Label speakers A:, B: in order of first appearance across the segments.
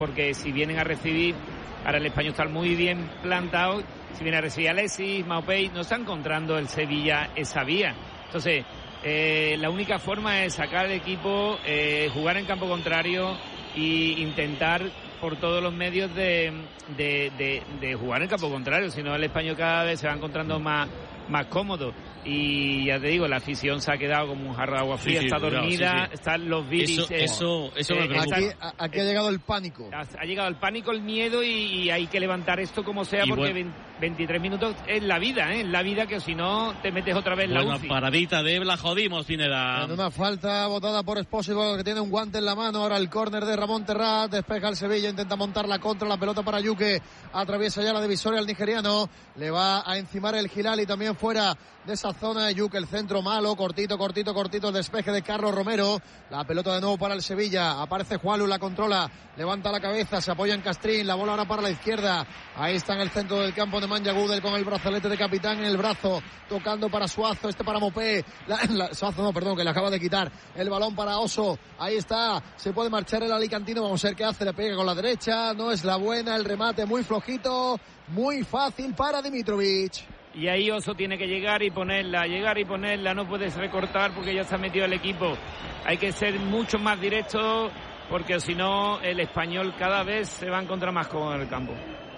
A: porque si vienen a recibir, ahora el Español está muy bien plantado, si viene a recibir a Alexis, Maupay, no está encontrando el Sevilla esa vía. Entonces, la única forma es sacar el equipo, jugar en campo contrario e intentar por todos los medios de jugar en campo contrario, si no el Español cada vez se va encontrando más cómodo. Y ya te digo, la afición se ha quedado como un jarro de agua fría, está dormida, están los viris.
B: Eso me preocupa.
C: Aquí ha llegado el pánico.
A: Ha llegado el pánico, el miedo y hay que levantar esto como sea, porque 23 minutos es la vida, es la vida, que si no te metes otra vez en la UCI.
B: Paradita de la jodimos, Pineda.
C: En una falta botada por Espósito, que tiene un guante en la mano. Ahora el córner de Ramón Terrat, despeja el Sevilla, intenta montar la contra, la pelota para Yuke, atraviesa ya la divisoria al nigeriano, le va a encimar el Hilali también fuera de esa zona de Yuke, el centro malo, cortito, el despeje de Carlos Romero, la pelota de nuevo para el Sevilla, aparece Juanlu, la controla, levanta la cabeza, se apoya en Castrín, la bola ahora para la izquierda, ahí está en el centro del campo de Nemanja Gudel con el brazalete de capitán en el brazo, tocando para Suazo, para Mopé, Suazo que le acaba de quitar el balón para Oso, ahí está, se puede marchar el alicantino, vamos a ver qué hace, le pega con la derecha, no es la buena, el remate muy flojito, muy fácil para Dimitrovic.
A: Y ahí Oso tiene que llegar y ponerla, no puedes recortar porque ya se ha metido el equipo. Hay que ser mucho más directo porque si no el Español cada vez se va a encontrar más cómodo en el campo.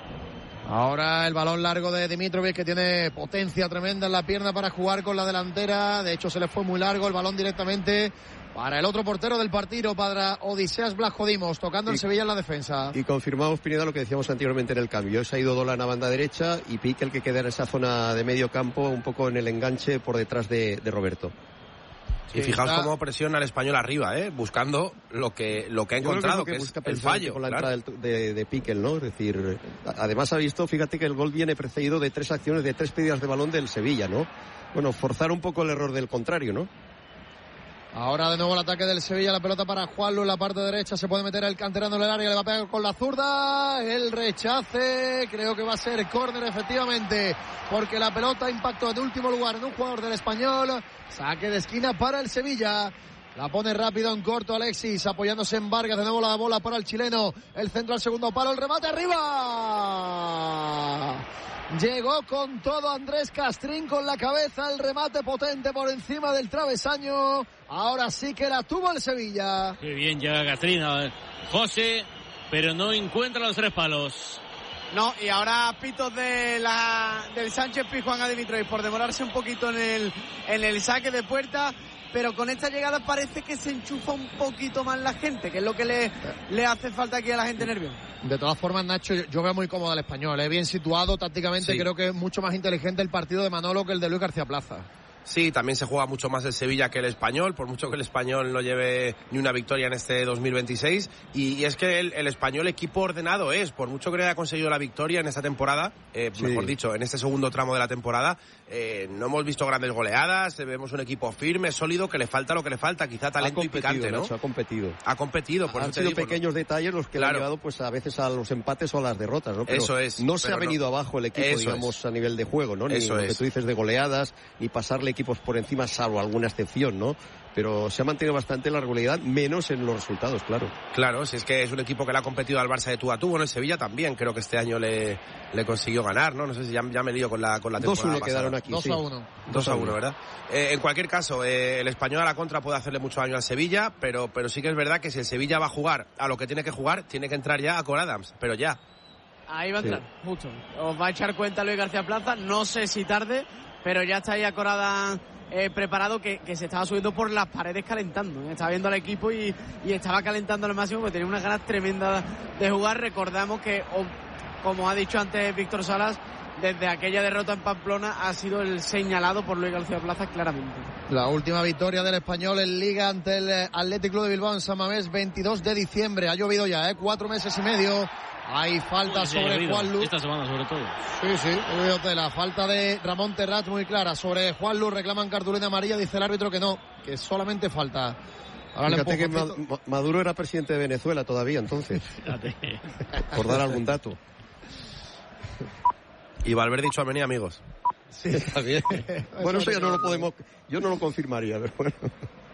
C: Ahora el balón largo de Dimitrovic, que tiene potencia tremenda en la pierna para jugar con la delantera. De hecho se le fue muy largo el balón directamente para el otro portero del partido, para Odiseas Vlachodimos, tocando el Sevilla en la defensa.
D: Y confirmamos, Pineda, lo que decíamos anteriormente en el cambio. Se ha ido Dolan a banda derecha y Pique el que queda en esa zona de medio campo, un poco en el enganche por detrás de Roberto.
E: Y fijaos cómo presiona al Español arriba, buscando lo que ha encontrado, que es el fallo.
D: Con la entrada de Piquel, ¿no? Es decir, además ha visto, fíjate que el gol viene precedido de 3 acciones, de 3 pérdidas de balón del Sevilla, ¿no? Bueno, forzar un poco el error del contrario, ¿no?
C: Ahora de nuevo el ataque del Sevilla, la pelota para Juanlu en la parte derecha, se puede meter el canterano en el área, le va a pegar con la zurda, el rechace, creo que va a ser córner efectivamente, porque la pelota impactó en último lugar en un jugador del Español, saque de esquina para el Sevilla. La pone rápido en corto Alexis, apoyándose en Vargas, de nuevo la bola para el chileno, el centro al segundo palo, el remate arriba. Llegó con todo Andrés Castrín con la cabeza, el remate potente por encima del travesaño. Ahora sí que la tuvo el Sevilla.
B: Qué bien llega Castrín, José, pero no encuentra los 3 palos.
F: No, y ahora pitos del Sánchez Pizjuán a Dimitrovic por demorarse un poquito en el saque de puerta. Pero con esta llegada parece que se enchufa un poquito más la gente, que es lo que le hace falta aquí a la gente nerviosa.
C: De todas formas, Nacho, yo veo muy cómodo al Español, bien situado tácticamente, sí. Creo que es mucho más inteligente el partido de Manolo que el de Luis García Plaza.
E: Sí, también se juega mucho más el Sevilla que el Español, por mucho que el Español no lleve ni una victoria en este 2026. Y es que el Español equipo ordenado es, por mucho que haya conseguido la victoria en esta temporada, sí. Mejor dicho, en este segundo tramo de la temporada, no hemos visto grandes goleadas, vemos un equipo firme, sólido, que le falta lo que le falta, quizá talento y picante, ¿no?
D: Nacho, ha competido,
E: por
D: han sido pequeños detalles los que le han llevado pues a veces a los empates o a las derrotas, ¿no? Pero
E: eso es.
D: No se ha venido abajo el equipo, digamos, a nivel de juego, ¿no? Ni lo que tú dices de goleadas, ni pasarle equipos por encima, salvo alguna excepción, ¿no? Pero se ha mantenido bastante la regularidad, menos en los resultados, claro.
E: Claro, si es que es un equipo que le ha competido al Barça de tú a tú. Bueno, el Sevilla también creo que este año le consiguió ganar, ¿no? No sé si ya me he lío con la temporada
D: 2-1 quedaron aquí,
C: 2-1.
E: 2-1, ¿verdad? En cualquier caso, el Español a la contra puede hacerle mucho daño al Sevilla, pero sí que es verdad que si el Sevilla va a jugar a lo que tiene que jugar, tiene que entrar ya a Cole Adams, pero ya.
F: Ahí va a entrar, mucho. Os va a echar cuenta Luis García Plaza, no sé si tarde, pero ya está ahí Corada preparado, que se estaba subiendo por las paredes calentando. Estaba viendo al equipo y estaba calentando al máximo, porque tenía unas ganas tremendas de jugar. Recordamos que, como ha dicho antes Víctor Salas, desde aquella derrota en Pamplona ha sido el señalado por Luis García Plaza claramente.
C: La última victoria del Español en Liga ante el Athletic Club de Bilbao en San Mamés, 22 de diciembre. Ha llovido ya, 4 meses y medio. Hay falta sobre Juanlu.
B: Esta semana sobre todo.
C: Sí, la falta de Ramón Terrat muy clara sobre Juanlu. Reclaman cartulina amarilla, dice el árbitro que no, que solamente falta.
D: Ahora fíjate que Maduro era presidente de Venezuela todavía entonces. Por dar algún dato.
E: Y Valverde y Tchouaméni amigos.
D: Sí, está bien. Bueno, eso ya no lo podemos, yo no lo confirmaría, pero bueno.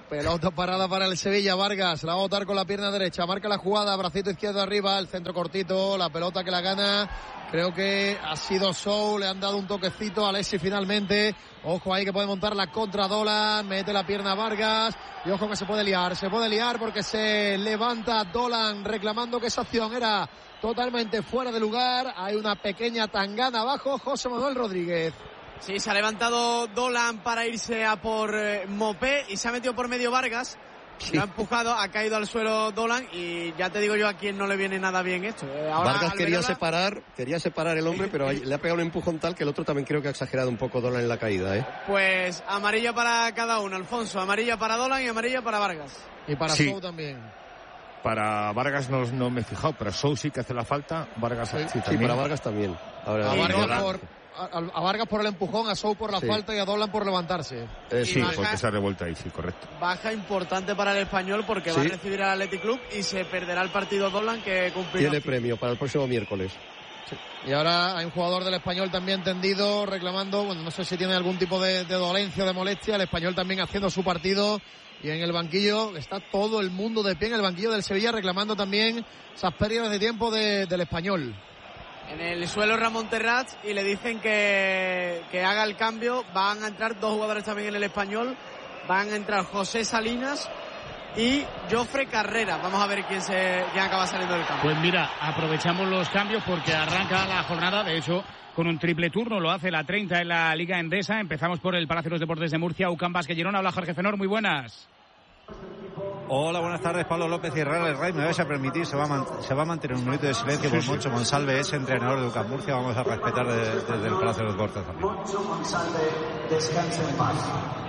C: Pelota parada para el Sevilla. Vargas la va a botar con la pierna derecha. Marca la jugada. Bracito izquierdo arriba. El centro cortito. La pelota que la gana. Creo que ha sido Sou. Le han dado un toquecito a Alessi finalmente. Ojo ahí que puede montar la contra Dolan. Mete la pierna Vargas. Y ojo que se puede liar. Se puede liar porque se levanta Dolan reclamando que esa acción era totalmente fuera de lugar. Hay una pequeña tangana abajo. José Manuel Rodríguez.
F: Sí, se ha levantado Dolan para irse a por Mopé y se ha metido por medio Vargas. Sí. Lo ha empujado, ha caído al suelo Dolan y ya te digo yo a quién no le viene nada bien esto.
D: Ahora, Vargas quería separar el hombre, pero le ha pegado un empujón tal que el otro también creo que ha exagerado un poco Dolan en la caída.
F: Pues amarilla para cada uno, Alfonso. Amarilla para Dolan y amarilla para Vargas.
C: Y para Sou también.
G: Para Vargas no me he fijado, pero Sou sí que hace la falta. Vargas sí,
D: para Vargas también. Ahora,
C: a Vargas por el empujón, a Sou por la falta y a Dolan por levantarse.
G: Sí, porque se ha revuelto ahí, sí, correcto.
F: Baja importante para el Español porque va a recibir al Athletic Club y se perderá el partido Dolan que cumplirá.
D: Tiene premio para el próximo miércoles.
C: Sí. Y ahora hay un jugador del Español también tendido, reclamando, bueno, no sé si tiene algún tipo de dolencia o de molestia. El Español también haciendo su partido. Y en el banquillo está todo el mundo de pie, en el banquillo del Sevilla, reclamando también esas pérdidas de tiempo del Español.
F: En el suelo Ramón Terrats y le dicen que haga el cambio. Van a entrar dos jugadores también en el Español. Van a entrar José Salinas y Jofre Carrera. Vamos a ver quién acaba saliendo del campo.
H: Pues mira, aprovechamos los cambios porque arranca la jornada, de hecho, con un triple turno. Lo hace la 30 en la Liga Endesa. Empezamos por el Palacio de los Deportes de Murcia, UCAM Basque Girona. Hola, Jorge Fenor, muy buenas.
I: Hola, buenas tardes, Pablo López y Real Rey. Me vais a permitir, se va a mantener un minuto de silencio por Moncho Monsalve, es entrenador de UCAM Murcia. Vamos a respetar desde el Palacio de los Deportes también. Moncho Monsalve, descanse en paz.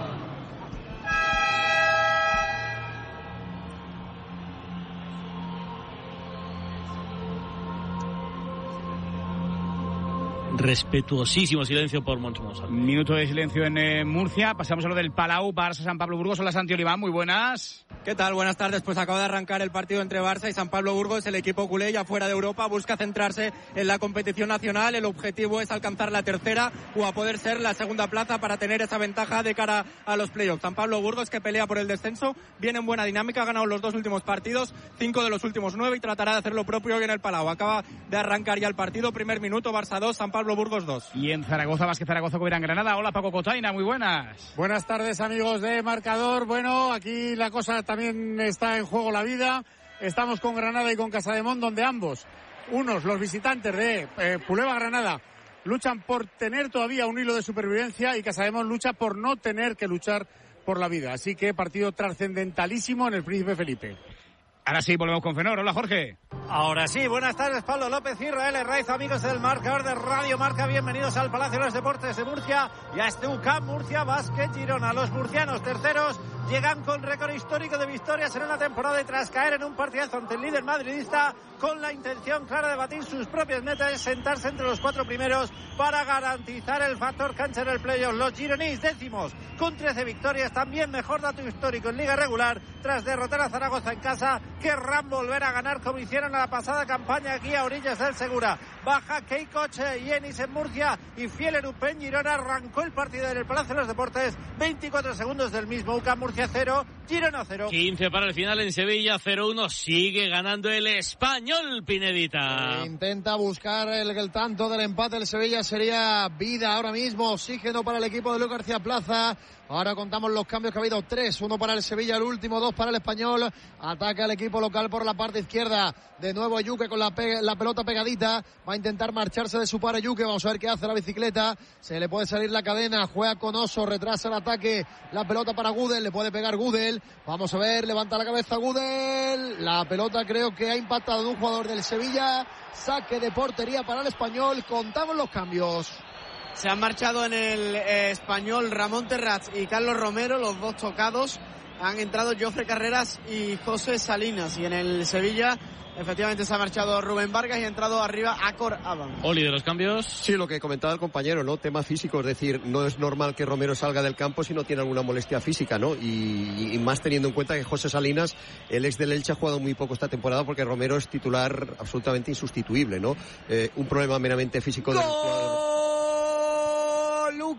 B: Respetuosísimo silencio por Moncho Monsalve.
H: Minuto de silencio en Murcia. Pasamos a lo del Palau, Barça San Pablo Burgos. Hola, Santi Oliván, muy buenas.
J: ¿Qué tal? Buenas tardes. Pues acaba de arrancar el partido entre Barça y San Pablo Burgos. El equipo culé, ya fuera de Europa, busca centrarse en la competición nacional. El objetivo es alcanzar la tercera o a poder ser la segunda plaza para tener esa ventaja de cara a los playoffs. San Pablo Burgos, que pelea por el descenso, viene en buena dinámica, ha ganado los dos últimos partidos, 5 de los últimos 9 y tratará de hacer lo propio hoy en el Palau. Acaba de arrancar ya el partido. Primer minuto, Barça 2, San Pablo Burgos 2.
H: Y en Zaragoza, Vázquez Zaragoza, Covirán Granada. Hola, Paco Cotaina, muy buenas.
K: Buenas tardes, amigos de Marcador. Bueno, aquí la cosa también está en juego, la vida. Estamos con Granada y con Casademont, donde ambos, los visitantes de Puleva Granada, luchan por tener todavía un hilo de supervivencia y Casademont lucha por no tener que luchar por la vida. Así que partido trascendentalísimo en el Príncipe Felipe.
H: Ahora sí, volvemos con Fenor. Hola, Jorge.
I: Ahora sí, buenas tardes, Pablo López y Israel Raiz, amigos del Marcador de Radio Marca. Bienvenidos al Palacio de los Deportes de Murcia y a este UCAM Murcia Basket Girona. Los murcianos terceros llegan con récord histórico de victorias en una temporada y tras caer en un partidazo ante el líder madridista, con la intención clara de batir sus propias metas, sentarse entre los 4 primeros para garantizar el factor cancha en el playoff. Los gironís décimos con 13 victorias, también mejor dato histórico en liga regular tras derrotar a Zaragoza en casa. Querrán volver a ganar como hicieron en la pasada campaña aquí a orillas del Segura. Baja Keikoch y Enis en Murcia y Fieler Upen Girona. Arrancó el partido en el Palacio de los Deportes, 24 segundos del mismo. UCAM Murcia 0, Girona 0.
B: 15 para el final en Sevilla, 0-1. Sigue ganando el Español, Pinedita.
C: Intenta buscar el tanto del empate. El Sevilla sería vida ahora mismo. Oxígeno para el equipo de Luis García Plaza. Ahora contamos los cambios que ha habido: 3, 1 para el Sevilla, el último 2 para el Español. Ataca el equipo local por la parte izquierda. De nuevo Yuque con la pelota pegadita. Va a intentar marcharse de su par Yuque. Vamos a ver qué hace la bicicleta. Se le puede salir la cadena. Juega con Oso. Retrasa el ataque. La pelota para Gudel. Le puede pegar Gudel. Vamos a ver. Levanta la cabeza Gudel. La pelota creo que ha impactado en un jugador del Sevilla. Saque de portería para el Español. Contamos los cambios.
F: Se han marchado en el Español Ramón Terrats y Carlos Romero, los dos tocados. Han entrado Jofre Carreras y José Salinas. Y en el Sevilla, efectivamente, se ha marchado Rubén Vargas y ha entrado arriba Acor Aban.
B: Oli, de los cambios.
D: Sí, lo que comentaba el compañero, ¿no? Tema físico, es decir, no es normal que Romero salga del campo si no tiene alguna molestia física, ¿no? Y más teniendo en cuenta que José Salinas, el ex del Elche, ha jugado muy poco esta temporada porque Romero es titular absolutamente insustituible, ¿no? Un problema meramente físico del jugador.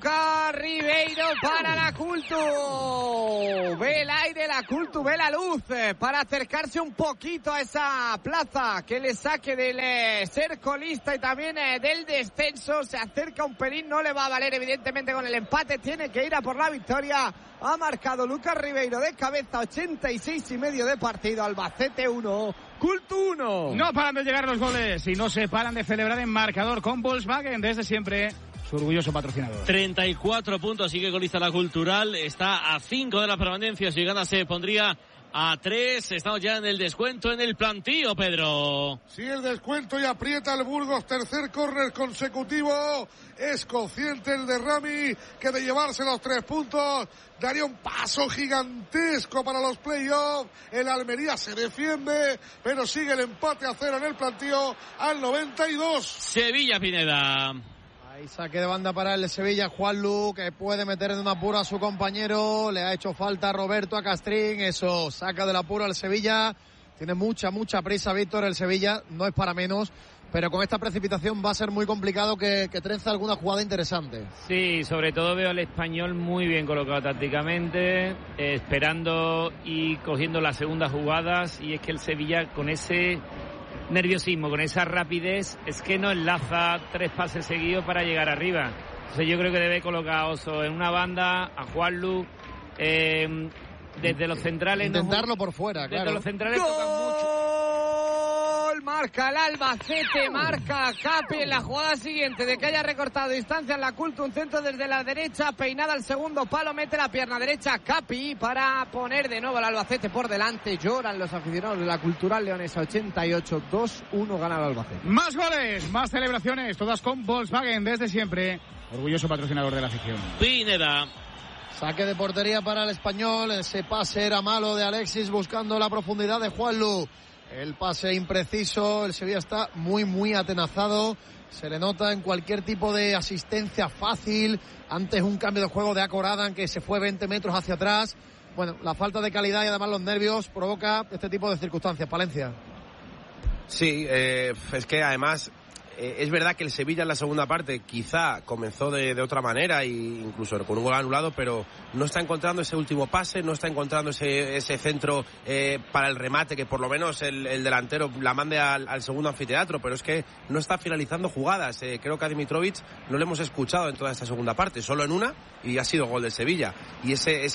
F: Lucas Ribeiro para la Cultu. Ve el aire, la Cultu ve la luz para acercarse un poquito a esa plaza que le saque del ser colista y también del descenso. Se acerca un pelín, no le va a valer evidentemente con el empate, tiene que ir a por la victoria. Ha marcado Lucas Ribeiro de cabeza, 86,5 de partido. Albacete 1, Cultu 1.
H: No paran de llegar los goles y no se paran de celebrar en marcador con Volkswagen desde siempre. Su orgulloso patrocinador.
B: 34 puntos, sigue colista la Cultural. Está a 5 de la permanencia. Si gana se pondría a 3. Estamos ya en el descuento, en el plantío, Pedro.
L: Sí, el descuento y aprieta el Burgos. Tercer córner consecutivo. Es consciente el de Rami que de llevarse los 3 puntos daría un paso gigantesco para los playoffs. El Almería se defiende, pero sigue el empate a 0 en el plantío al 92.
B: Sevilla, Pineda.
C: Ahí saque de banda para el Sevilla, Juanlu, que puede meter en un apuro a su compañero. Le ha hecho falta a Roberto, a Castrín. Eso saca del apuro al Sevilla. Tiene mucha prisa, Víctor, el Sevilla. No es para menos. Pero con esta precipitación va a ser muy complicado que trence alguna jugada interesante.
A: Sí, sobre todo veo al Español muy bien colocado tácticamente, esperando y cogiendo las segundas jugadas. Y es que el Sevilla con ese nerviosismo, con esa rapidez, es que no enlaza 3 pases seguidos para llegar arriba. Entonces yo creo que debe colocar a Oso en una banda, a Juanlu, desde los centrales.
C: Intentarlo por fuera, claro.
A: Desde los centrales tocan mucho.
F: Marca el Albacete, marca Capi en la jugada siguiente de que haya recortado distancia en la Cultu, un centro desde la derecha, peinada al segundo palo, mete la pierna derecha Capi para poner de nuevo el Albacete por delante. Lloran los aficionados de la Cultural Leonesa. 88, 2-1 gana el Albacete.
H: Más goles, más celebraciones, todas con Volkswagen desde siempre. Orgulloso patrocinador de la afición.
B: Pineda.
C: Saque de portería para el Español. Ese pase era malo de Alexis buscando la profundidad de Juanlu. El pase impreciso, el Sevilla está muy atenazado, se le nota en cualquier tipo de asistencia fácil, antes un cambio de juego de Akoradan que se fue 20 metros hacia atrás. Bueno, la falta de calidad y además los nervios provoca este tipo de circunstancias. Palencia.
E: Sí, es que además es verdad que el Sevilla en la segunda parte quizá comenzó de otra manera, e incluso con un gol anulado, pero no está encontrando ese último pase, no está encontrando ese centro para el remate, que por lo menos el delantero la mande al segundo anfiteatro, pero es que no está finalizando jugadas. Creo que a Dimitrovic no le hemos escuchado en toda esta segunda parte, solo en una, y ha sido gol del Sevilla. Y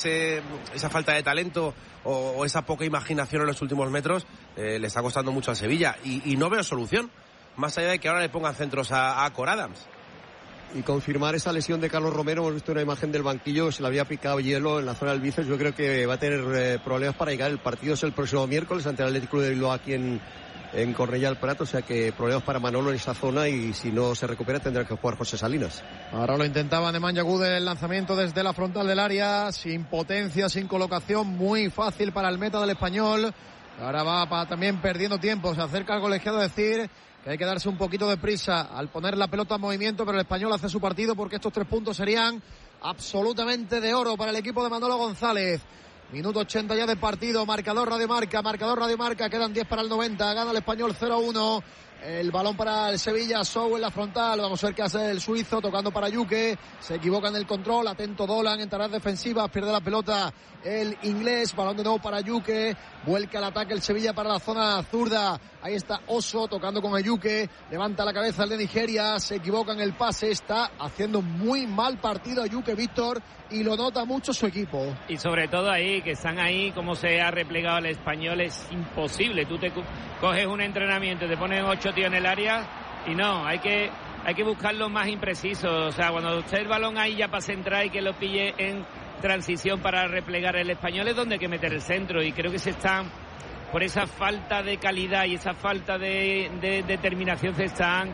E: esa falta de talento o esa poca imaginación en los últimos metros le está costando mucho al Sevilla, y no veo solución. Más allá de que ahora le pongan centros a Cor Adams.
D: Y confirmar esa lesión de Carlos Romero, hemos visto una imagen del banquillo, se le había picado hielo en la zona del bíceps. Yo creo que va a tener problemas para llegar. El partido es el próximo miércoles ante el Atlético de Bilbao aquí en Cornellà del Prat, o sea que problemas para Manolo en esa zona, y si no se recupera tendrá que jugar José Salinas.
C: Ahora lo intentaba Nemanja Gude, el lanzamiento desde la frontal del área, sin potencia, sin colocación, muy fácil para el meta del Español. Ahora va también perdiendo tiempo, se acerca al colegiado a decir que hay que darse un poquito de prisa al poner la pelota en movimiento, pero el Español hace su partido porque estos 3 puntos serían absolutamente de oro para el equipo de Manolo González. Minuto 80 ya de partido, marcador Radio Marca, quedan 10 para el 90, gana el Español 0-1. El balón para el Sevilla, Sou en la frontal, vamos a ver qué hace el suizo, tocando para Yuque, se equivoca en el control, atento Dolan en tareas defensivas, pierde la pelota el inglés, balón de nuevo para Yuque, vuelca el ataque el Sevilla para la zona zurda, ahí está Oso tocando con Yuque, levanta la cabeza el de Nigeria, se equivoca en el pase, está haciendo muy mal partido Yuque, Víctor, y lo nota mucho su equipo.
A: Y sobre todo ahí, que están ahí, como se ha replegado el Español, es imposible. Tú te coges un entrenamiento, te ponen 8 tíos en el área y no, hay que buscarlo más impreciso. O sea, cuando esté el balón ahí ya para centrar y que lo pille en transición para replegar el Español, es donde hay que meter el centro, y creo que se están, por esa falta de calidad y esa falta de determinación, se están...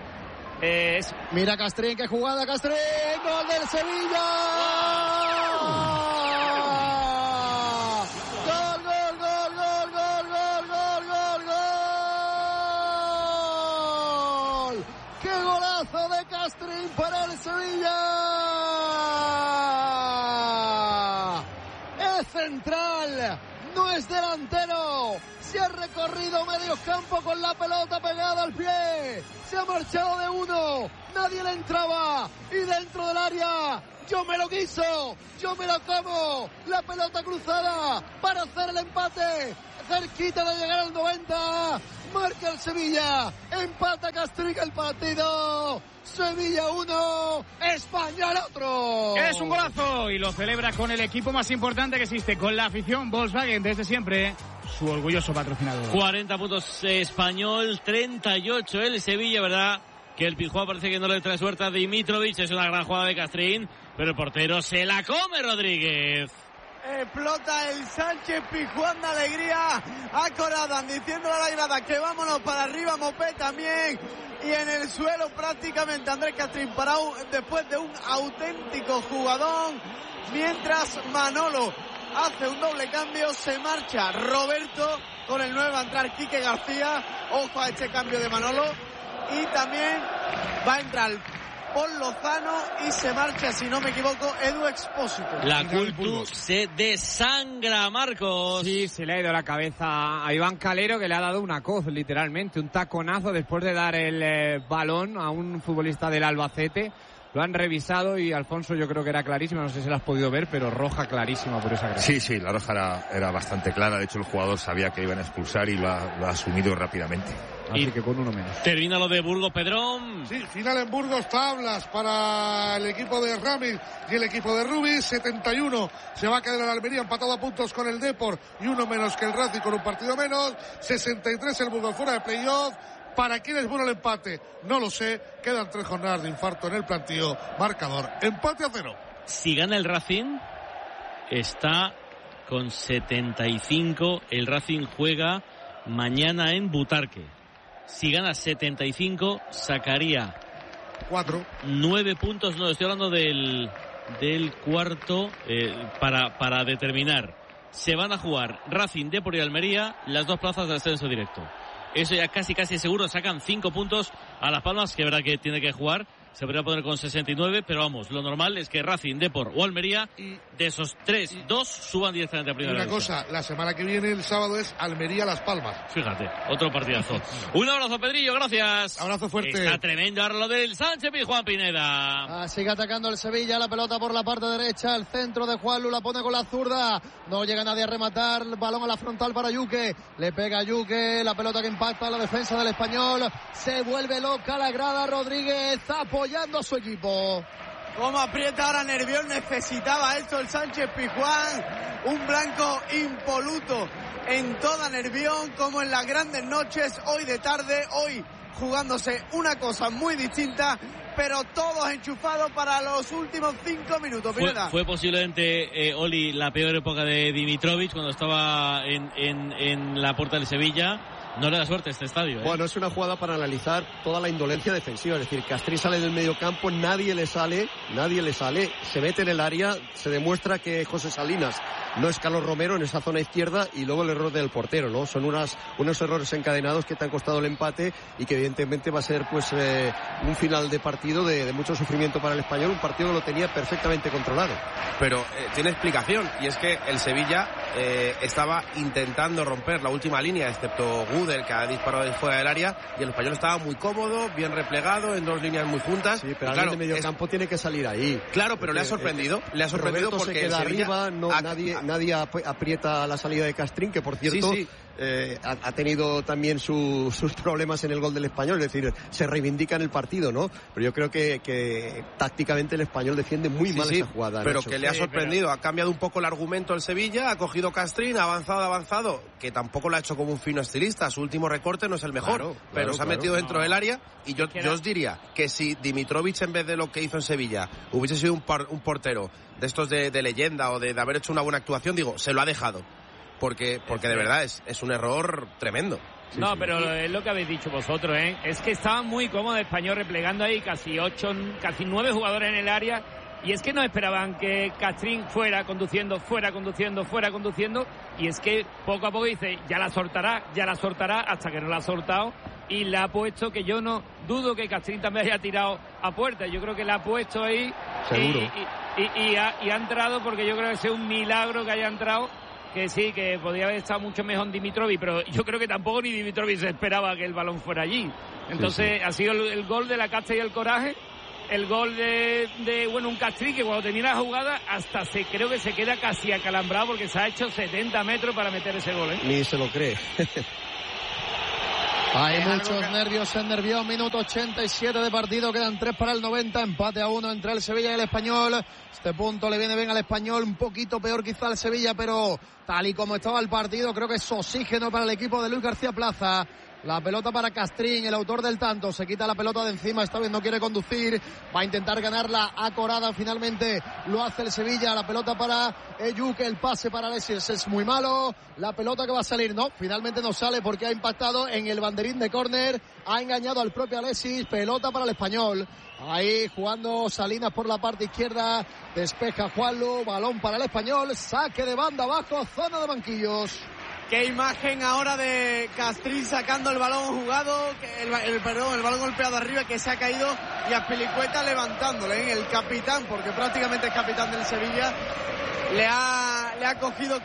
C: Mira Castrín, qué jugada, Castrín, gol del Sevilla. Gol. Qué golazo de Castrín para el Sevilla. Es central, no es delantero. Se ha recorrido medio campo con la pelota pegada al pie. se ha marchado de uno, nadie le entraba y dentro del área, yo me lo guiso, yo me lo como, la pelota cruzada para hacer el empate, cerquita de llegar al 90, marca el Sevilla, empata Castrín el partido, Sevilla 1, Español otro.
H: Es un golazo y lo celebra con el equipo más importante que existe, con la afición Volkswagen desde siempre, su orgulloso patrocinador.
B: 40 puntos Español, 38 el Sevilla, ¿verdad? Que el Pizjuán parece que no le trae suerte a Dimitrovic, es una gran jugada de Castrín, pero el portero se la come Rodríguez.
F: Explota el Sánchez Pizjuán de alegría a Corada, diciéndole a la grada que vámonos para arriba, Mopé también, y en el suelo prácticamente Andrés Castrín parado después de un auténtico jugadón, mientras Manolo hace un doble cambio, se marcha Roberto, con el 9 va a entrar Quique García, ojo a este cambio de Manolo, y también va a entrar Paul Lozano y se marcha, si no me equivoco, Edu Expósito.
B: La Cultu se desangra, Marcos.
M: Sí, se le ha ido la cabeza a Iván Calero, que le ha dado una coz, literalmente, un taconazo después de dar el balón a un futbolista del Albacete. Lo han revisado y Alfonso, yo creo que era clarísima, no sé si la has podido ver, pero roja clarísima por esa agresión.
G: Sí, la roja era bastante clara, de hecho el jugador sabía que iban a expulsar y lo ha asumido rápidamente.
M: Así que con uno menos.
B: Termina lo de Burgos, Pedrón.
L: Sí, final en Burgos, tablas para el equipo de Ramis y el equipo de Rubis. 71 se va a quedar el Almería empatado a puntos con el Depor y uno menos que el Racing con un partido menos. 63 el Burgos fuera de playoff. ¿Para quién es bueno el empate? No lo sé. Quedan 3 jornadas de infarto en el plantío. Marcador, empate a 0.
B: Si gana el Racing, está con 75. El Racing juega mañana en Butarque. Si gana 75, sacaría 9 puntos. No, estoy hablando del cuarto para determinar. Se van a jugar Racing, Depor y Almería, las 2 plazas de ascenso directo. Eso ya casi seguro, sacan 5 puntos a Las Palmas, que es verdad que tiene que jugar, se podría poner con 69, pero vamos, lo normal es que Racing, Depor o Almería, de esos 3, 2 suban directamente a primera
L: división. Una cosa, la semana que viene, el sábado, es Almería-Las Palmas.
B: Fíjate, otro partidazo. Un abrazo, Pedrillo, gracias.
L: Abrazo fuerte.
B: Está tremendo ahora lo del Sánchez Pizjuán, Pineda.
C: Sigue atacando el Sevilla, la pelota por la parte derecha, el centro de Juanlu, la pone con la zurda, no llega nadie a rematar, el balón a la frontal para Yuque, le pega a Yuque, la pelota que impacta a la defensa del Español, se vuelve loca la grada, Rodríguez apoyando a su equipo.
F: Como aprieta ahora Nervión, necesitaba esto el Sánchez Pizjuán, un blanco impoluto en toda Nervión, como en las grandes noches, hoy de tarde, hoy jugándose una cosa muy distinta, pero todos enchufados para los últimos 5 minutos.
B: Fue posiblemente, Oli, la peor época de Dimitrovic cuando estaba en la puerta del Sevilla. No le da suerte este estadio, ¿eh?
D: Bueno, es una jugada para analizar toda la indolencia defensiva. Es decir, Castrín sale del medio campo, nadie le sale, se mete en el área, se demuestra que José Salinas no es Carlos Romero en esa zona izquierda y luego el error del portero, ¿no? Son unos errores encadenados que te han costado el empate y que evidentemente va a ser pues un final de partido de mucho sufrimiento para el Español, un partido que lo tenía perfectamente controlado.
E: Pero tiene explicación, y es que el Sevilla estaba intentando romper la última línea, excepto Gudel, que ha disparado de fuera del área, y el Español estaba muy cómodo, bien replegado, en 2 líneas muy juntas.
D: Sí, pero alguien de medio campo tiene que salir ahí.
E: Claro, pero le ha sorprendido
D: Roberto
E: porque
D: se queda
E: Sevilla
D: arriba, nadie aprieta la salida de Castrín, que por cierto ha tenido también sus problemas en el gol del Español, es decir, se reivindica en el partido, ¿no? Pero yo creo que tácticamente el Español defiende muy mal esa jugada.
E: Pero que le ha sorprendido, ha cambiado un poco el argumento el Sevilla, ha cogido Castrín, ha avanzado, que tampoco lo ha hecho como un fino estilista, su último recorte no es el mejor, pero se ha metido dentro del área, y yo os diría que si Dimitrovic, en vez de lo que hizo en Sevilla, hubiese sido un portero de estos de leyenda o de haber hecho una buena actuación, digo, se lo ha dejado. Porque de verdad es un error tremendo.
A: No, pero es lo que habéis dicho vosotros, ¿eh? Es que estaba muy cómodo el Español replegando ahí casi 9 jugadores en el área, y es que no esperaban que Castrín fuera conduciendo, y es que poco a poco dice, ya la soltará, hasta que no la ha soltado, y la ha puesto, que yo no dudo que Castrín también haya tirado a puerta, yo creo que la ha puesto ahí.
D: Seguro.
A: Y ha entrado, porque yo creo que es un milagro que haya entrado. que sí, que podía haber estado mucho mejor Dimitrovic, pero yo creo que tampoco ni Dimitrovic se esperaba que el balón fuera allí. Entonces ha sido el gol de la casta y el coraje, el gol de un Castri que cuando termina la jugada hasta creo que se queda casi acalambrado porque se ha hecho 70 metros para meter ese gol.
D: Ni se lo cree.
C: Hay muchos nervios, se nervió. Minuto 87 de partido, quedan 3 para el 90, empate a 1 entre el Sevilla y el Español. Este punto le viene bien al Español, un poquito peor quizá al Sevilla, pero tal y como estaba el partido, creo que es oxígeno para el equipo de Luis García Plaza. La pelota para Castrín, el autor del tanto, se quita la pelota de encima, esta vez no quiere conducir, va a intentar ganarla a Corada, finalmente lo hace el Sevilla, la pelota para Eyuk, el pase para Alexis es muy malo, la pelota que va a salir, no, finalmente no sale porque ha impactado en el banderín de córner, ha engañado al propio Alexis, pelota para el Español. Ahí jugando Salinas por la parte izquierda, despeja Juanlu, balón para el Español, saque de banda abajo, zona de banquillos.
F: Qué imagen ahora de Castrín sacando el balón jugado, el balón golpeado arriba que se ha caído y a Pilicueta levantándole, el capitán, porque prácticamente es capitán del Sevilla, le ha cogido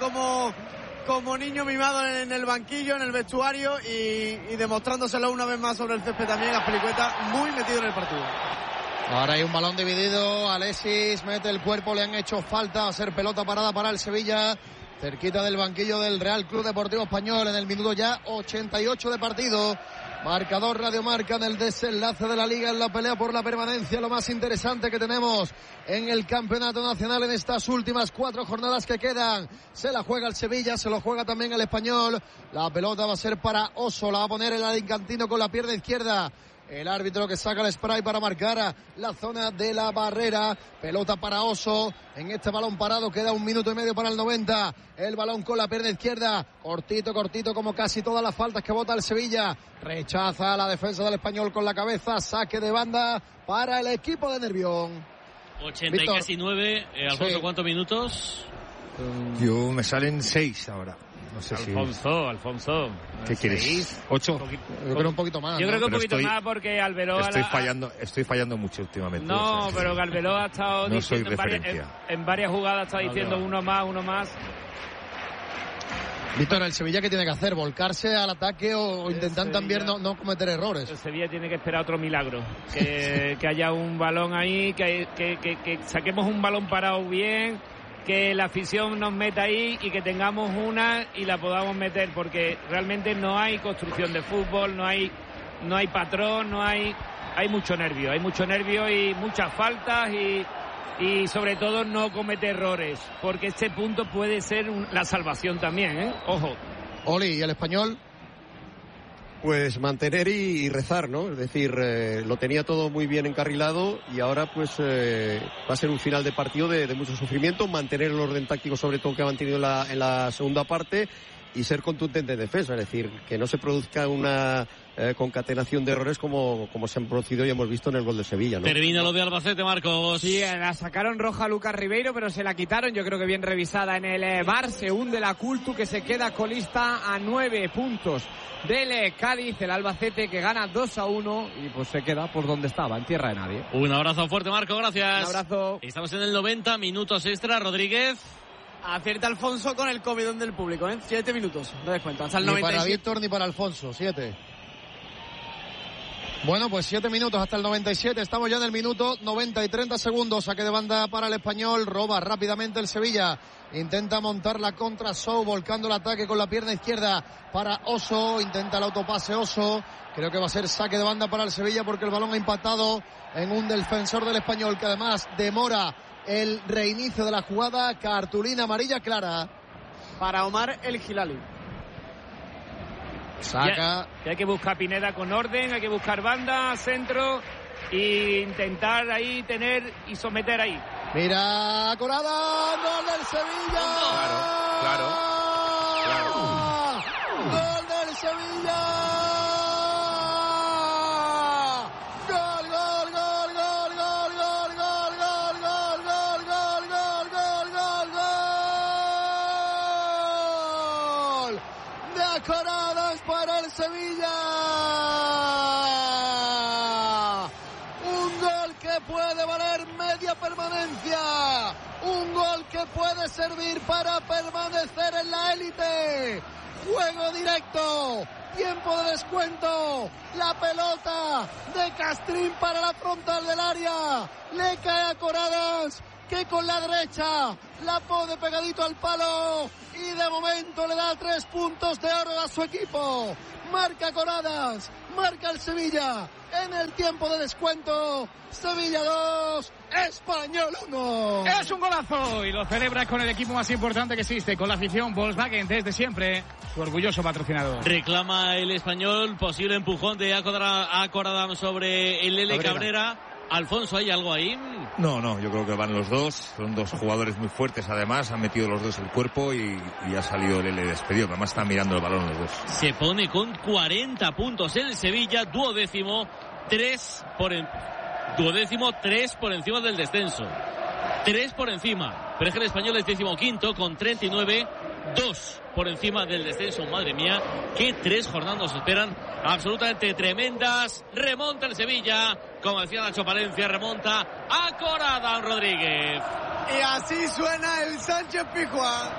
F: como niño mimado en el banquillo, en el vestuario y demostrándoselo una vez más sobre el césped también a Pilicueta, muy metido en el partido.
C: Ahora hay un balón dividido, Alexis mete el cuerpo, le han hecho falta, va a ser pelota parada para el Sevilla. Cerquita del banquillo del Real Club Deportivo Español en el minuto ya 88 de partido. Marcador Radio Marca en el desenlace de la Liga, en la pelea por la permanencia, lo más interesante que tenemos en el Campeonato Nacional en estas últimas 4 jornadas que quedan. Se la juega el Sevilla, se lo juega también el Español. La pelota va a ser para Oso, la va a poner el Alicantino con la pierna izquierda. El árbitro que saca el spray para marcar la zona de la barrera. Pelota para Oso. En este balón parado queda 1 minuto y medio para el 90. El balón con la pierna izquierda. Cortito como casi todas las faltas que bota el Sevilla. Rechaza la defensa del Español con la cabeza. Saque de banda para el equipo de Nervión.
B: 80
C: Víctor.
B: y casi 9. Alfonso,
C: Sí.
B: ¿cuántos minutos?
G: Yo me salen 6 ahora. No sé
A: Alfonso.
G: ¿Qué quieres? ¿8?
C: Yo creo un poquito más.
A: Yo creo que un
G: Pero
A: poquito más porque Alberoa...
G: Estoy fallando mucho últimamente.
A: No,
G: o sea,
A: pero que Alberoa ha estado
G: no soy
A: diciendo
G: referencia.
A: en varias jugadas, está diciendo uno más.
C: Víctor, el Sevilla, ¿qué tiene que hacer? ¿Volcarse al ataque o intentar también no cometer errores?
A: El Sevilla tiene que esperar otro milagro. Que haya un balón ahí, que saquemos un balón parado bien, que la afición nos meta ahí y que tengamos una y la podamos meter, porque realmente no hay construcción de fútbol, no hay patrón, hay mucho nervio y muchas faltas y sobre todo no comete errores, porque este punto puede ser la salvación también, ojo.
C: Oli, ¿y el Español?
D: Pues mantener y rezar, ¿no? Es decir, lo tenía todo muy bien encarrilado y ahora pues va a ser un final de partido de mucho sufrimiento, mantener el orden táctico sobre todo que ha mantenido en la segunda parte y ser contundente en defensa, es decir, que no se produzca una concatenación de errores como se han producido y hemos visto en el gol de Sevilla, ¿no?
B: Termina lo de Albacete, Marcos.
M: Sí, la sacaron roja a Lucas Ribeiro, pero se la quitaron, yo creo que bien revisada en el VAR. Se hunde la Cultu, que se queda colista a 9 puntos del Cádiz, el Albacete que gana 2-1 y pues se queda por donde estaba, en tierra de nadie.
B: Un abrazo fuerte, Marco, gracias.
M: Un abrazo.
B: Estamos en el 90, minutos extra, Rodríguez.
F: Acierta Alfonso con el comidón del público, 7 minutos de descuento, hasta el
C: Ni
F: 97.
C: para Víctor ni para Alfonso, 7. Bueno, pues 7 minutos hasta el 97. Estamos ya en el minuto 90 y 30 segundos. Saque de banda para el Español. Roba rápidamente el Sevilla. Intenta montar la contra Sou, volcando el ataque con la pierna izquierda para Oso. Intenta el autopase Oso. Creo que va a ser saque de banda para el Sevilla porque el balón ha impactado en un defensor del Español que además demora el reinicio de la jugada. Cartulina amarilla clara
F: para Omar El Hilali.
C: Saca.
A: Y hay que buscar Pineda con orden, hay que buscar banda, centro e intentar ahí tener y someter ahí.
C: Mira, Corada, gol del Sevilla.
E: Claro.
C: Gol del Sevilla. Coradas para el Sevilla. Un gol que puede valer media permanencia. Un gol que puede servir para permanecer en la élite. Juego directo. Tiempo de descuento. La pelota de Castrín para la frontal del área. Le cae a Coradas, que con la derecha la pone pegadito al palo y de momento le da 3 puntos de oro a su equipo. Marca Coradas, marca el Sevilla en el tiempo de descuento. Sevilla 2, Español 1.
H: Es un golazo y lo celebra con el equipo más importante que existe, con la afición Volkswagen desde siempre, su orgulloso patrocinador.
B: Reclama el Español posible empujón de Akoradam sobre el Lele Cabrera. Alfonso, ¿hay algo ahí?
G: No, yo creo que van los dos. Son dos jugadores muy fuertes, además. Han metido los dos el cuerpo y ha salido Lele despedido. Además están mirando el balón los dos.
B: Se pone con 40 puntos en el Sevilla, duodécimo, 3 por encima del descenso. 3 por encima. Pero es que el Español es 15º con 39, 2 por encima del descenso. Madre mía, qué 3 jornadas nos esperan absolutamente tremendas. Remonta el Sevilla, como decía Nacho Palencia, remonta a Akoradam Rodríguez.
F: Y así suena el Sánchez Pizjuán.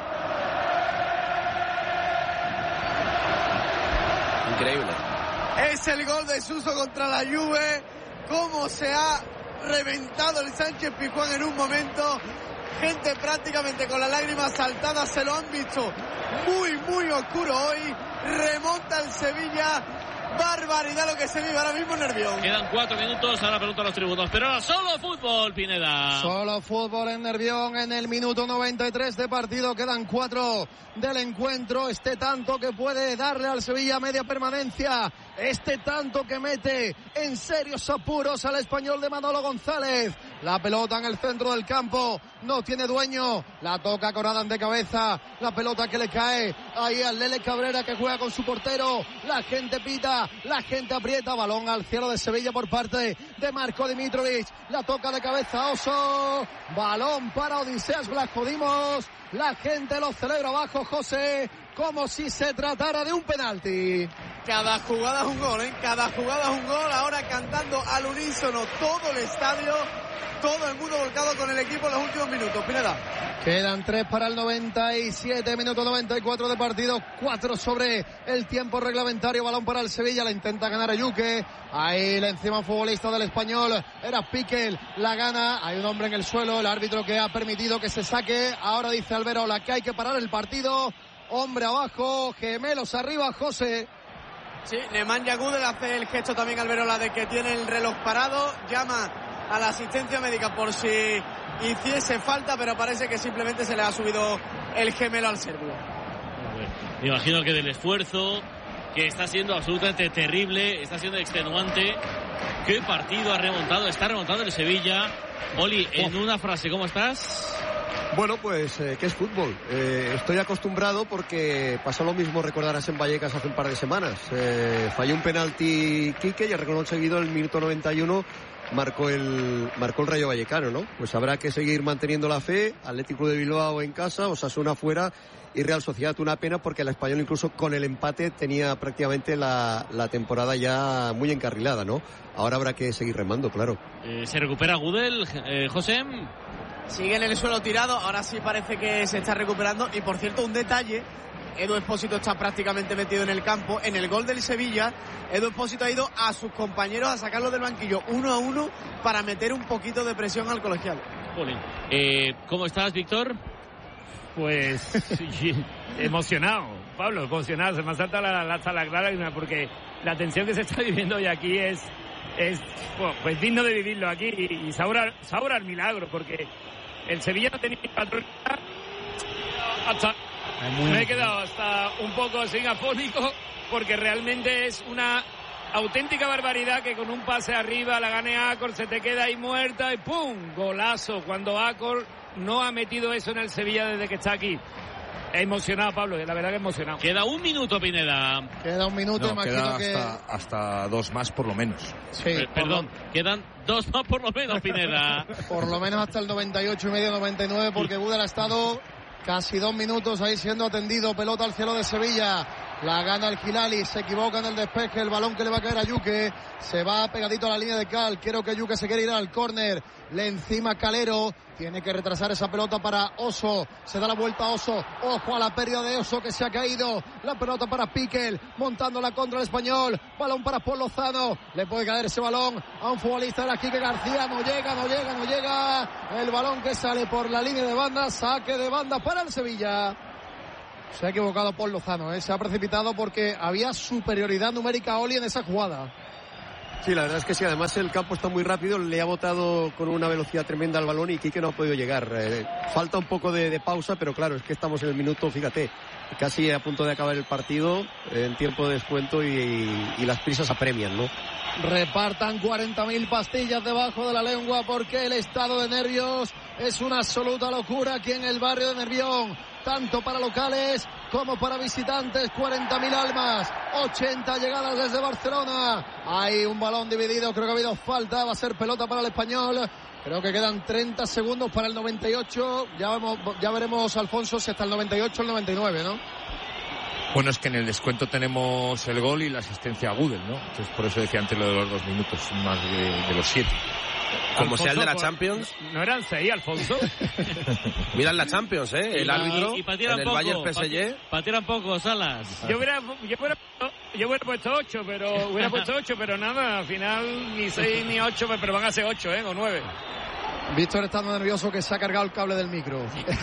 D: Increíble.
F: Es el gol de Suso contra la Juve. Cómo se ha reventado el Sánchez Pizjuán en un momento. Gente prácticamente con las lágrimas saltadas, se lo han visto muy oscuro hoy. Remonta el Sevilla. Barbaridad lo que se vive ahora mismo en Nervión.
B: Quedan 4 minutos, ahora pregunto a los tribunos, pero ahora solo fútbol, Pineda.
C: Solo fútbol en Nervión en el minuto 93 de partido. Quedan 4 del encuentro. Este tanto que puede darle al Sevilla media permanencia. Este tanto que mete en serios apuros al Español de Manolo González. La pelota en el centro del campo. No tiene dueño. La toca Coradan de cabeza. La pelota que le cae ahí al Lele Cabrera, que juega con su portero. La gente pita. La gente aprieta. Balón al cielo de Sevilla por parte de Marco Dimitrovic. La toca de cabeza Oso. Balón para Odiseas Blascodimos. La gente lo celebra abajo, José, como si se tratara de un penalti.
F: Cada jugada es un gol, ¿eh? Cada jugada es un gol. Ahora cantando al unísono todo el estadio. Todo el mundo volcado con el equipo en los últimos minutos. Pineda.
C: Quedan 3 para el 97, minuto 94 de partido, 4 sobre el tiempo reglamentario. Balón para el Sevilla, la intenta ganar Ayuque. Ahí la encima futbolista del Español, era Piquel, la gana. Hay un hombre en el suelo, el árbitro que ha permitido que se saque. Ahora dice Alberola que hay que parar el partido. Hombre abajo, gemelos arriba, José.
F: Sí, Nemanja Gudel hace el gesto también Alberola de que tiene el reloj parado. Llama a la asistencia médica por si hiciese falta, pero parece que simplemente se le ha subido el gemelo al serbio.
B: Me imagino que del esfuerzo, que está siendo absolutamente terrible, está siendo extenuante. ¿Qué partido ha remontado? Está remontando el Sevilla. Oli, en una frase, ¿cómo estás?
D: Bueno, pues que es fútbol. Estoy acostumbrado porque pasó lo mismo, recordarás, en Vallecas hace un par de semanas. Falló un penalti Quique y arregló seguido el minuto 91. Marcó el Rayo Vallecano, ¿no? Pues habrá que seguir manteniendo la fe. Atlético de Bilbao en casa, Osasuna fuera y Real Sociedad. Una pena porque el Español incluso con el empate tenía prácticamente la temporada ya muy encarrilada, ¿no? Ahora habrá que seguir remando, claro.
B: ¿Se recupera Gudel, José?
F: Sigue en el suelo tirado, ahora sí parece que se está recuperando. Y por cierto, un detalle: Edu Expósito está prácticamente metido en el campo. En el gol del Sevilla, Edu Expósito ha ido a sus compañeros a sacarlo del banquillo 1-1 para meter un poquito de presión al colegial.
B: ¿Cómo estás, Víctor?
A: Pues emocionado, Pablo, emocionado. Se me salta la lágrima porque la tensión que se está viviendo hoy aquí es bueno, pues digno de vivirlo aquí y sabor al milagro, porque el Sevilla no tenía patrón. Me he quedado hasta un poco sin afónico porque realmente es una auténtica barbaridad que con un pase arriba la gane Acor, se te queda ahí muerta y ¡pum! Golazo, cuando Acor no ha metido eso en el Sevilla desde que está aquí. Emocionado, Pablo, la verdad que emocionado.
B: Queda un minuto, Pineda.
C: Queda un minuto, imagino que
G: hasta 2 más por lo menos.
C: Sí,
B: perdón, quedan 2 más por lo menos, Pineda.
C: Por lo menos hasta el 98 y medio, 99, porque Gudel ha estado casi 2 minutos ahí siendo atendido. Pelota al cielo de Sevilla. La gana el Hilali, se equivoca en el despeje, el balón que le va a caer a Yuque, se va pegadito a la línea de cal, creo que Yuque se quiere ir al córner, le encima Calero, tiene que retrasar esa pelota para Oso, se da la vuelta a Oso, ojo a la pérdida de Oso que se ha caído, la pelota para Piquel, montándola contra el Español, balón para Paul Lozano, le puede caer ese balón a un futbolista de la Quique García, no llega, el balón que sale por la línea de banda, saque de banda para el Sevilla. Se ha equivocado Paul Lozano, se ha precipitado porque había superioridad numérica a Oli en esa jugada.
D: Sí, la verdad es que sí, además el campo está muy rápido, le ha botado con una velocidad tremenda al balón y Quique no ha podido llegar. Falta un poco de pausa, pero claro, es que estamos en el minuto, fíjate, casi a punto de acabar el partido, en tiempo de descuento y las prisas apremian, ¿no?
C: Repartan 40.000 pastillas debajo de la lengua porque el estado de nervios es una absoluta locura aquí en el barrio de Nervión, tanto para locales como para visitantes. 40.000 almas, 80 llegadas desde Barcelona. Hay un balón dividido, creo que ha habido falta, va a ser pelota para el Español. Creo que quedan 30 segundos para el 98. Ya veremos, Alfonso, si hasta el 98 o el 99, ¿no?
G: Bueno, es que en el descuento tenemos el gol y la asistencia a Gudel, ¿no? Entonces por eso decía antes lo de los 2 minutos, más de los 7.
E: Como
A: Alfonso,
E: sea el de la Champions.
A: ¿No eran 6, Alfonso?
E: Mira la Champions, el árbitro
B: y
E: en el Bayern PSG.
B: Patearan poco, Salas.
A: Yo hubiera puesto 8, pero nada, al final ni 6 ni 8, pero van a ser 8, o 9.
C: Víctor estando nervioso que se ha cargado el cable del micro.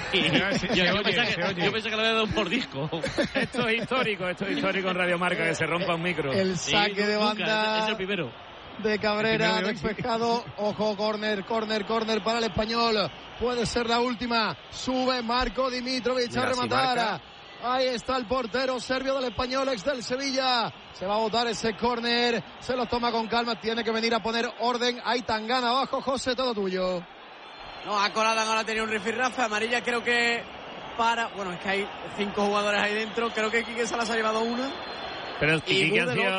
B: Yo pensé que lo había dado por disco.
A: Esto es histórico en Radio Marca, que se rompa un micro.
C: El saque de banda
B: es el primero
C: de Cabrera, despejado. Ojo, córner para el Español. Puede ser la última. Sube Marco Dimitrovic a rematar. Ahí está el portero serbio del Español, ex del Sevilla. Se va a botar ese córner. Se lo toma con calma. Tiene que venir a poner orden. Hay Tangana abajo. José, todo tuyo.
F: No, Acoradan ahora tenía un rifirrafe. Amarilla creo que bueno, es que hay 5 jugadores ahí dentro. Creo que Quique Salas ha llevado una.
A: Pero Quique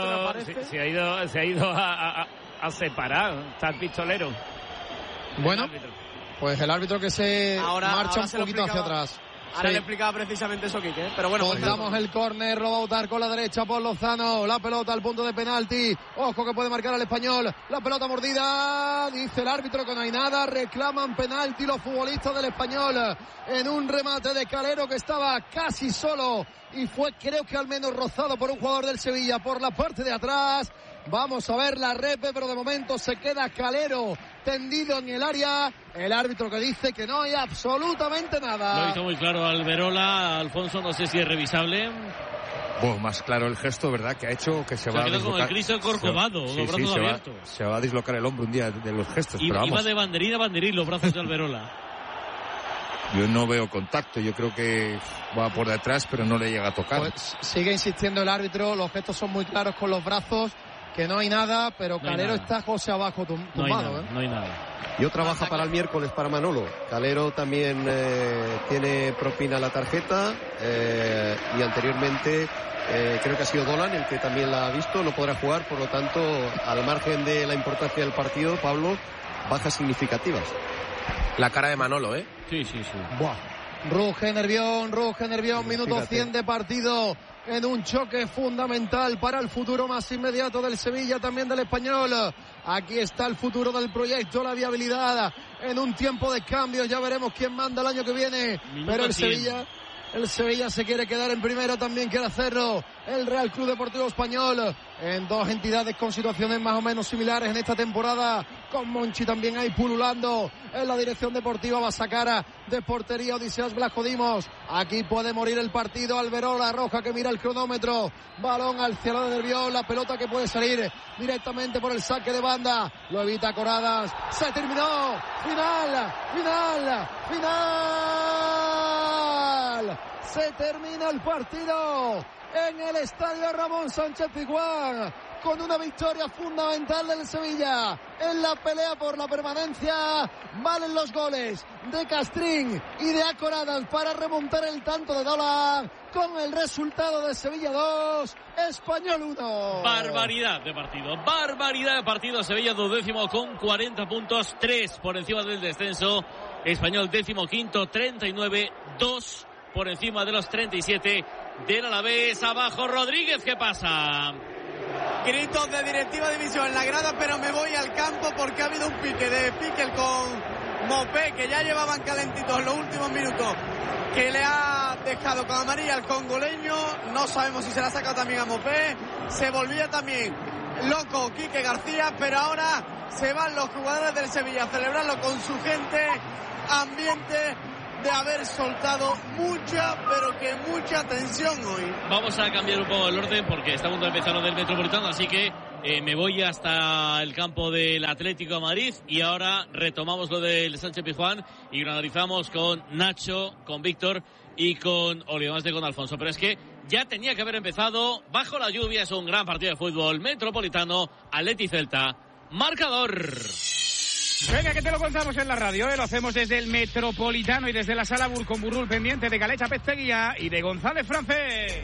A: se ha ido a separar. Está el pistolero.
C: Bueno, pues el árbitro que se marcha un poquito hacia atrás.
F: Ahora le explicaba precisamente eso, Quique. Pero bueno,
C: contamos el córner, lo va a botar con la derecha por Lozano. La pelota al punto de penalti. Ojo que puede marcar al Español. La pelota mordida. Dice el árbitro que no hay nada. Reclaman penalti los futbolistas del Español. En un remate de Calero que estaba casi solo. Y fue, creo que al menos rozado por un jugador del Sevilla por la parte de atrás. Vamos a ver la repe, pero de momento se queda Calero tendido en el área. El árbitro que dice que no hay absolutamente nada.
B: Lo hizo muy claro Alberola. Alfonso, no sé si es revisable.
G: Bueno, más claro el gesto, ¿verdad? Que ha hecho que se va a dislocar.
B: Con el Cristo corcovado, los brazos abiertos.
G: Se va a dislocar el hombro un día de los gestos.
B: Iba
G: pero vamos.
B: de banderín a banderín los brazos de Alberola.
G: Yo no veo contacto, yo creo que va por detrás, pero no le llega a tocar.
C: Pues sigue insistiendo el árbitro, los gestos son muy claros con los brazos, que no hay nada, pero Calero está José abajo tumbado.
B: No hay nada.
D: Y otra baja para el miércoles para Manolo. Calero también tiene propina la tarjeta y anteriormente creo que ha sido Dolan el que también la ha visto, no podrá jugar, por lo tanto, al margen de la importancia del partido, Pablo, bajas significativas.
E: La cara de Manolo,
B: Sí.
C: Buah. Ruge Nervión, minuto 100 de partido en un choque fundamental para el futuro más inmediato del Sevilla, también del Español. Aquí está el futuro del proyecto, la viabilidad en un tiempo de cambios. Ya veremos quién manda el año que viene.
B: Minuto
C: pero el
B: 100.
C: Sevilla se quiere quedar en primera, también quiere hacerlo el Real Club Deportivo Español, en dos entidades con situaciones más o menos similares en esta temporada, con Monchi también ahí pululando en la dirección deportiva. Va a sacar de portería Odiseas Blasco Dimos. Aquí puede morir el partido. Alberola Roja que mira el cronómetro, balón al cielo de Nervión, la pelota que puede salir directamente por el saque de banda, lo evita Coradas. Se terminó, final. Se termina el partido en el estadio Ramón Sánchez Pizjuán con una victoria fundamental del Sevilla en la pelea por la permanencia. Valen los goles de Castrín y de Acoradas para remontar el tanto de Dolan, con el resultado de Sevilla 2, Español 1.
B: Barbaridad de partido. Sevilla 12º con 40 puntos, 3 por encima del descenso. Español 15º, 39, 2 por encima de los 37 del Alavés. Abajo Rodríguez, ¿qué pasa?
F: Gritos de directiva de división en la grada, pero me voy al campo porque ha habido un pique de Piquel con Mopé, que ya llevaban calentitos los últimos minutos, que le ha dejado con amarilla al congoleño. No sabemos si se la ha sacado también a Mopé. Se volvía también loco Quique García, pero ahora se van los jugadores del Sevilla a celebrarlo con su gente. Ambiente de haber soltado mucha, pero que mucha tensión hoy.
B: Vamos a cambiar un poco el orden porque estamos empezando del Metropolitano, así que me voy hasta el campo del Atlético de Madrid y ahora retomamos lo del Sánchez Pizjuán y lo analizamos con Nacho, con Víctor y con Oliver, más de con Alfonso. Pero es que ya tenía que haber empezado bajo la lluvia. Es un gran partido de fútbol. Metropolitano, Atleti Celta, marcador.
H: Venga, que te lo contamos en la radio, Lo hacemos desde el Metropolitano y desde la sala Burcomburrul, pendiente de Galecha Pesteguía y de González Francés.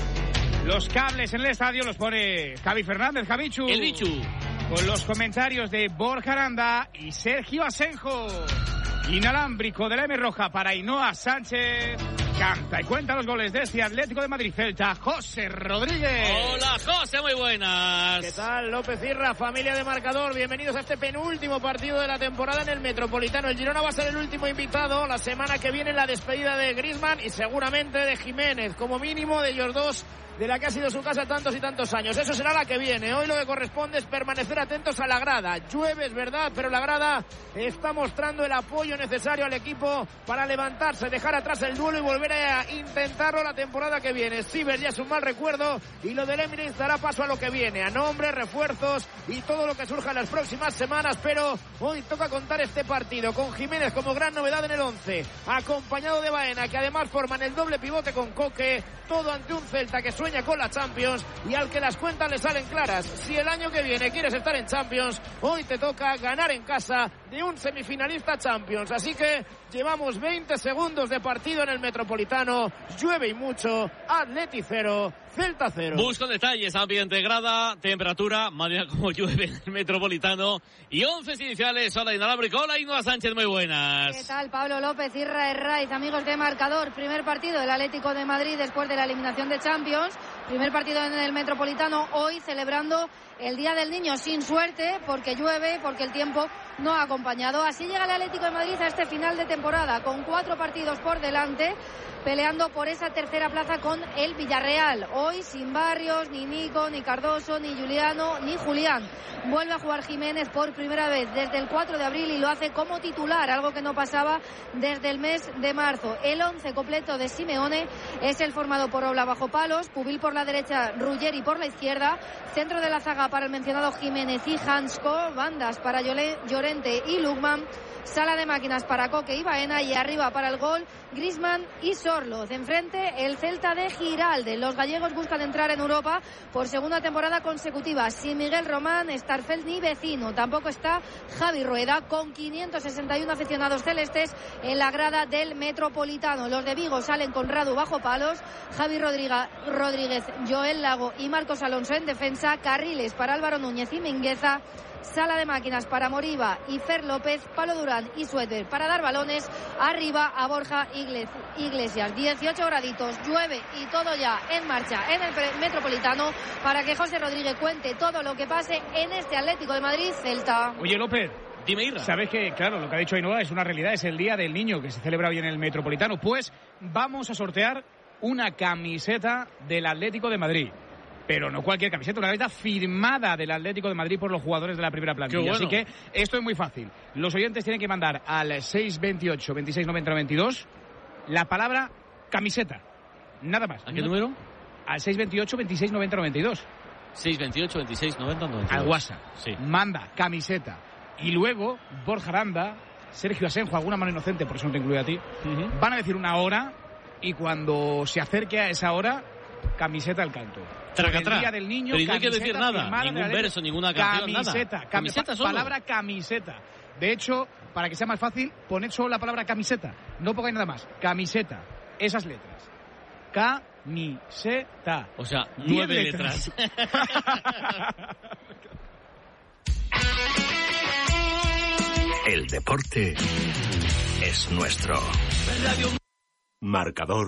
H: Los cables en el estadio los pone Javi Fernández, Javichu.
B: El Bichu.
H: Con los comentarios de Borja Aranda y Sergio Asenjo. Inalámbrico de la M Roja para Ainhoa Sánchez. Canta y cuenta los goles de este Atlético de Madrid Celta, José Rodríguez.
B: Hola, José, muy buenas.
N: ¿Qué tal, López Irra, familia de marcador? Bienvenidos a este penúltimo partido de la temporada en el Metropolitano. El Girona va a ser el último invitado la semana que viene en la despedida de Griezmann y seguramente de Jiménez, como mínimo de ellos dos, de la que ha sido su casa tantos y tantos años. Eso será la que viene. Hoy lo que corresponde es permanecer atentos a la grada. Llueve, es verdad, pero la grada está mostrando el apoyo necesario al equipo para levantarse, dejar atrás el duelo y volver a intentarlo la temporada que viene. Sivers ya es un mal recuerdo y lo del Emirates dará paso a lo que viene, a nombres, refuerzos y todo lo que surja en las próximas semanas, pero hoy toca contar este partido con Jiménez como gran novedad en el 11, acompañado de Baena, que además forman el doble pivote con Coque, todo ante un Celta que sueña con la Champions y al que las cuentas le salen claras. Si el año que viene quieres estar en Champions, hoy te toca ganar en casa de un semifinalista Champions. Así que llevamos 20 segundos de partido en el Metropolitano. Llueve y mucho. Atleti 0, Celta 0.
B: Busco detalles, ambiente, grada, temperatura, madre mía como llueve en el Metropolitano. Y 11 iniciales. Hola, Inalámbrico. Hola, Ainhoa Sánchez, muy buenas.
O: ¿Qué tal, Pablo López, Irra Herraiz, amigos de marcador? Primer partido del Atlético de Madrid después de la eliminación de Champions. Primer partido en el Metropolitano, hoy celebrando el Día del Niño sin suerte, porque llueve, porque el tiempo no ha acompañado. Así llega el Atlético de Madrid a este final de temporada, con 4 partidos por delante, peleando por esa tercera plaza con el Villarreal. Hoy sin Barrios, ni Nico, ni Cardoso, ni Juliano, ni Julián. Vuelve a jugar Jiménez por primera vez desde el 4 de abril y lo hace como titular, algo que no pasaba desde el mes de marzo. El 11 completo de Simeone es el formado por Oblak bajo palos, Pubil por la derecha, Ruggeri por la izquierda, centro de la zaga para el mencionado Jiménez y Hansko, bandas para Llorente y Lukman, sala de máquinas para Coque y Baena y arriba para el gol Griezmann y Sorloz. Enfrente el Celta de Giralde. Los gallegos buscan entrar en Europa por segunda temporada consecutiva. Sin Miguel Román, Starfelt ni Vecino. Tampoco está Javi Rueda, con 561 aficionados celestes en la grada del Metropolitano. Los de Vigo salen con Radu bajo palos, Javi Rodríguez, Joel Lago y Marcos Alonso en defensa, carriles para Álvaro Núñez y Mingueza, sala de máquinas para Moriba y Fer López, Palo Durán y Suéter para dar balones arriba a Borja Iglesias. 18 graditos, llueve y todo ya en marcha en el Metropolitano para que José Rodríguez cuente todo lo que pase en este Atlético de Madrid Celta.
H: Oye, López,
B: dime, Irra.
H: Sabes que, claro, lo que ha dicho Ainhoa es una realidad, es el Día del Niño que se celebra hoy en el Metropolitano. Pues vamos a sortear una camiseta del Atlético de Madrid. Pero no cualquier camiseta, una camiseta firmada del Atlético de Madrid por los jugadores de la primera plantilla.
B: Bueno.
H: Así que esto es muy fácil. Los oyentes tienen que mandar al 628 26 90 92 la palabra camiseta. Nada más.
B: ¿A qué número?
H: Al 628 26 90 92.
B: 628 26 90 92.
H: Al WhatsApp.
B: Sí.
H: Manda camiseta. Y luego Borja Aranda, Sergio Asenjo, alguna mano inocente, por eso no te incluye a ti, van a decir una hora y cuando se acerque a esa hora, camiseta al canto.
B: El
H: Día del Niño,
B: pero no hay que decir nada, ningún verso, ninguna canción,
H: camiseta,
B: nada. Camiseta solo.
H: Palabra camiseta. De hecho, para que sea más fácil, poned solo la palabra camiseta. No pongáis nada más. Camiseta. Esas letras. Camiseta.
B: O sea, 9 letras.
P: El deporte es nuestro. Marcador